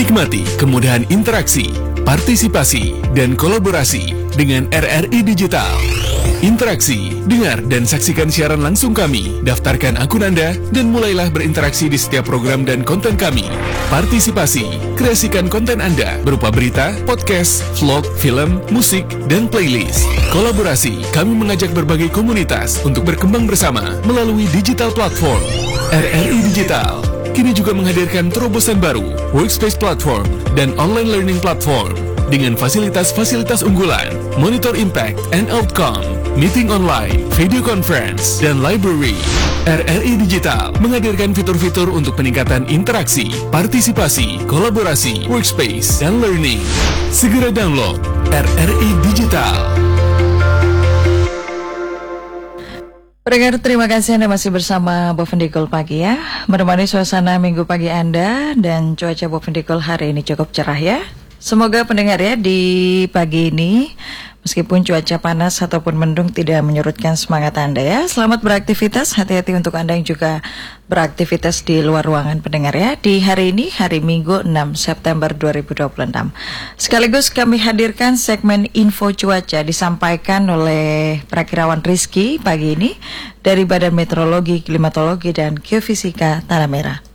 Nikmati kemudahan interaksi, partisipasi, dan kolaborasi dengan RRI Digital. Interaksi, dengar dan saksikan siaran langsung kami, daftarkan akun Anda, dan mulailah berinteraksi di setiap program dan konten kami. Partisipasi, kreasikan konten Anda berupa berita, podcast, vlog, film, musik, dan playlist. Kolaborasi, kami mengajak berbagai komunitas untuk berkembang bersama melalui digital platform. RRI Digital kini juga menghadirkan terobosan baru, workspace platform, dan online learning platform dengan fasilitas-fasilitas unggulan, monitor impact and outcome, meeting online, video conference, dan library. RRI Digital menghadirkan fitur-fitur untuk peningkatan interaksi, partisipasi, kolaborasi, workspace, dan learning. Segera download RRI Digital. Pendengar, terima kasih Anda masih bersama Bovendikul Pagi ya, menemani suasana minggu pagi Anda, dan cuaca Bovendikul hari ini cukup cerah ya. Semoga pendengar ya di pagi ini meskipun cuaca panas ataupun mendung tidak menyurutkan semangat Anda ya. Selamat beraktivitas, hati-hati untuk Anda yang juga beraktivitas di luar ruangan pendengar ya. Di hari ini, hari Minggu 6 September 2026. Sekaligus kami hadirkan segmen Info Cuaca disampaikan oleh Prakirawan Rizky pagi ini dari Badan Meteorologi, Klimatologi, dan Geofisika Tanah Merah.